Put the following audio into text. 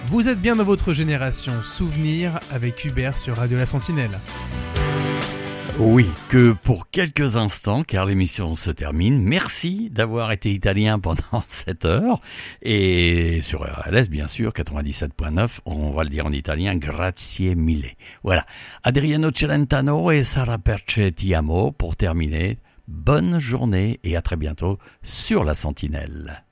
Vous êtes bien dans votre génération. Souvenir avec Hubert sur Radio La Sentinelle. Oui, que pour quelques instants, car l'émission se termine. Merci d'avoir été italien pendant 7 heures. Et sur RLS, bien sûr, 97.9, on va le dire en italien, grazie mille. Voilà. Adriano Celentano et Sara Perce Ti Amo pour terminer. Bonne journée et à très bientôt sur La Sentinelle.